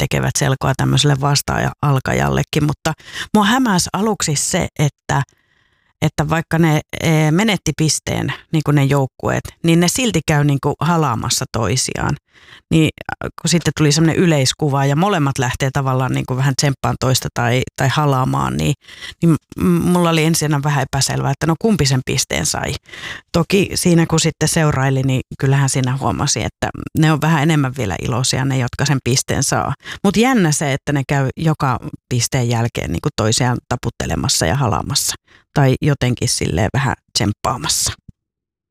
tekevät selkoa tämmöiselle vasta-alkajallekin, mutta mua hämäsi aluksi se, että vaikka ne menetti pisteen, niin kuin ne joukkueet, niin ne silti käy niin kuin halaamassa toisiaan. Niin kun sitten tuli semmoinen yleiskuva ja molemmat lähtee tavallaan niin kuin vähän tsemppaan toista tai halaamaan, niin mulla oli ensin vähän epäselvää, että no kumpi sen pisteen sai. Toki siinä kun sitten seuraili, niin kyllähän siinä huomasi, että ne on vähän enemmän vielä iloisia ne, jotka sen pisteen saa. Mutta jännä se, että ne käy joka pisteen jälkeen niin kuin toisiaan taputtelemassa ja halaamassa tai jotenkin silleen vähän tsemppaamassa.